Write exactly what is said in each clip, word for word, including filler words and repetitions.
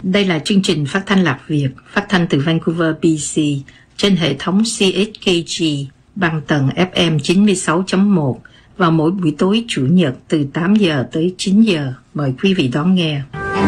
Đây là chương trình phát thanh Lạc Việt, phát thanh từ Vancouver, bê xê, trên hệ thống xê hát ca giê bằng tần ép em chín mươi sáu chấm một vào mỗi buổi tối Chủ nhật từ tám giờ tới chín giờ. Mời quý vị đón nghe.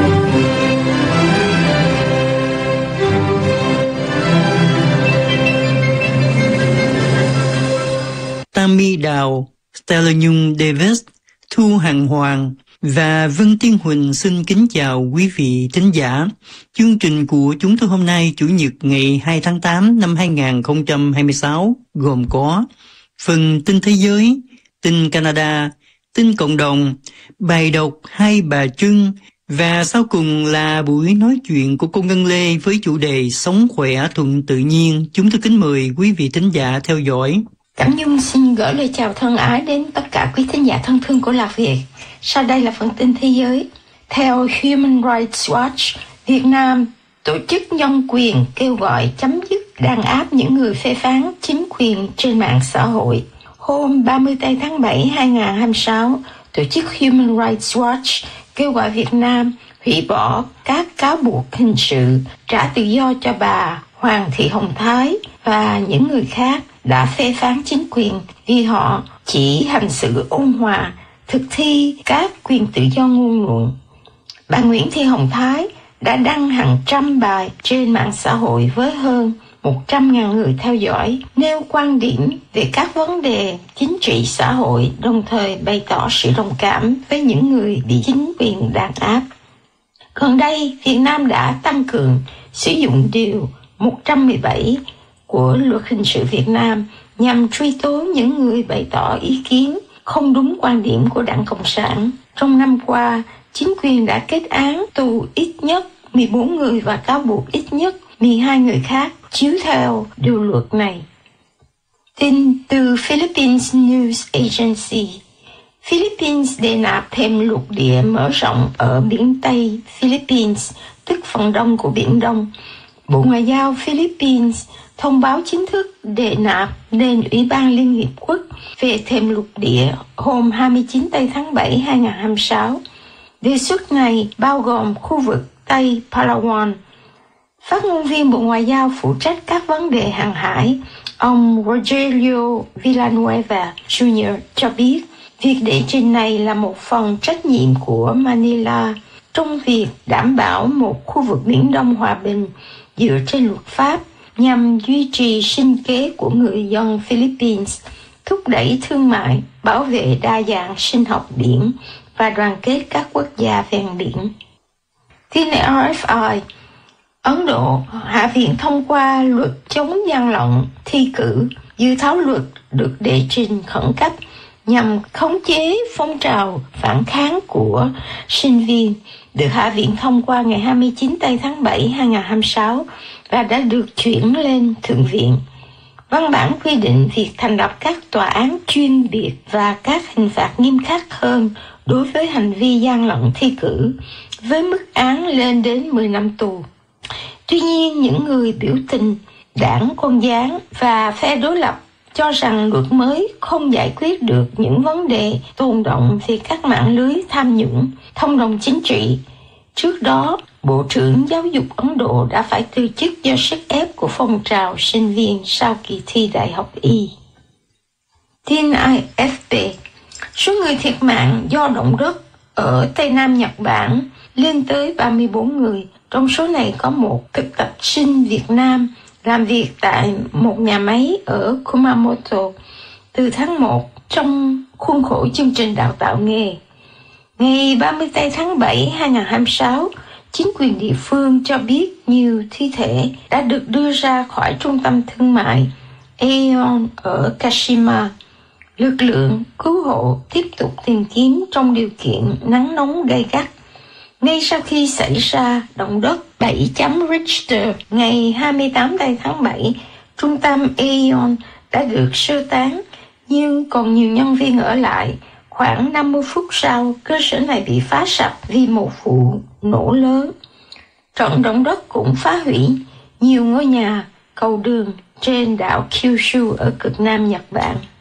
Tammy Đào, Stella Nhung Davis, Thu Hằng Hoàng và Vân Tiên Huỳnh xin kính chào quý vị thính giả. Chương trình của chúng tôi hôm nay Chủ nhật ngày hai tháng tám năm hai nghìn không trăm hai mươi sáu gồm có phần tin thế giới, tin Canada, tin cộng đồng, bài đọc Hai Bà Trưng và sau cùng là buổi nói chuyện của cô Ngân Lê với chủ đề Sống khỏe thuận tự nhiên. Chúng tôi kính mời quý vị thính giả theo dõi. Cẩm Nhung xin gửi lời chào thân ái đến tất cả quý thính giả thân thương của Lạc Việt. Sau đây là phần tin thế giới. Theo Human Rights Watch, Việt Nam, tổ chức nhân quyền kêu gọi chấm dứt đàn áp những người phê phán chính quyền trên mạng xã hội. Hôm ba mươi tây tháng bảy năm hai nghìn không trăm hai mươi sáu, tổ chức Human Rights Watch kêu gọi Việt Nam hủy bỏ các cáo buộc hình sự, trả tự do cho bà Hoàng Thị Hồng Thái và những người khác đã phê phán chính quyền vì họ chỉ hành xử ôn hòa, thực thi các quyền tự do ngôn luận. Bà Nguyễn Thị Hồng Thái đã đăng hàng trăm bài trên mạng xã hội với hơn một trăm nghìn người theo dõi, nêu quan điểm về các vấn đề chính trị xã hội, đồng thời bày tỏ sự đồng cảm với những người bị chính quyền đàn áp. Gần đây, Việt Nam đã tăng cường sử dụng điều một trăm mười bảy của Luật Hình sự Việt Nam nhằm truy tố những người bày tỏ ý kiến không đúng quan điểm của Đảng Cộng sản. Trong năm qua, chính quyền đã kết án tù ít nhất mười bốn người và cáo buộc ít nhất mười hai người khác chiếu theo điều luật này. Tin từ Philippines News Agency. Philippines đề nạp thêm lục địa mở rộng ở biển Tây Philippines, tức phần đông của Biển Đông. Bộ Ngoại giao Philippines thông báo chính thức đề nạp lên Ủy ban Liên Hiệp Quốc về thềm lục địa hôm hai mươi chín tây tháng bảy năm hai nghìn không trăm hai mươi sáu. Đề xuất này bao gồm khu vực Tây Palawan. Phát ngôn viên Bộ Ngoại giao phụ trách các vấn đề hàng hải, ông Rogelio Villanueva Junior cho biết việc đệ trình này là một phần trách nhiệm của Manila trong việc đảm bảo một khu vực Biển Đông hòa bình dựa trên luật pháp nhằm duy trì sinh kế của người dân Philippines, thúc đẩy thương mại, bảo vệ đa dạng sinh học biển và đoàn kết các quốc gia ven biển. Tin rờ ép i, Ấn Độ, Hạ viện thông qua luật chống gian lận thi cử. Dự thảo luật được đệ trình khẩn cấp nhằm khống chế phong trào phản kháng của sinh viên, được Hạ viện thông qua ngày hai mươi chín tây tháng bảy năm hai nghìn không trăm hai mươi sáu và đã được chuyển lên Thượng viện. Văn bản quy định việc thành lập các tòa án chuyên biệt và các hình phạt nghiêm khắc hơn đối với hành vi gian lận thi cử, với mức án lên đến mười năm tù. Tuy nhiên, những người biểu tình, đảng Công giáo và phe đối lập cho rằng luật mới không giải quyết được những vấn đề tồn đọng về các mạng lưới tham nhũng, thông đồng chính trị. Trước đó, Bộ trưởng Giáo dục Ấn Độ đã phải từ chức do sức ép của phong trào sinh viên sau kỳ thi đại học Y. Tin a ép pê, số người thiệt mạng do động đất ở Tây Nam Nhật Bản lên tới ba mươi bốn người. Trong số này có một thực tập sinh Việt Nam làm việc tại một nhà máy ở Kumamoto từ tháng một trong khuôn khổ chương trình đào tạo nghề. Ngày ba mươi tây tháng bảy năm hai nghìn không trăm hai mươi sáu, chính quyền địa phương cho biết nhiều thi thể đã được đưa ra khỏi trung tâm thương mại Aeon ở Kashima. Lực lượng cứu hộ tiếp tục tìm kiếm trong điều kiện nắng nóng gay gắt. Ngay sau khi xảy ra động đất bảy chấm Richter ngày hai mươi tám tây tháng bảy, trung tâm Aeon đã được sơ tán, nhưng còn nhiều nhân viên ở lại. Khoảng năm mươi phút sau, cơ sở này bị phá sập vì một vụ nổ lớn. Trận động đất cũng phá hủy nhiều ngôi nhà, cầu đường trên đảo Kyushu ở cực nam Nhật Bản.